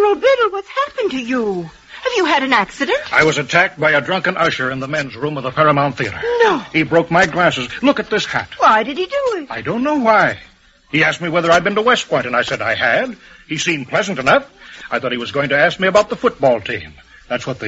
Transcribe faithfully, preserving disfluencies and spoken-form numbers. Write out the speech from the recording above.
old Biddle, what's happened to you? Have you had an accident? I was attacked by a drunken usher in the men's room of the Paramount Theater. No. He broke my glasses. Look at this hat. Why did he do it? I don't know why. He asked me whether I'd been to West Point, and I said I had. He seemed pleasant enough. I thought he was going to ask me about the football team. That's what the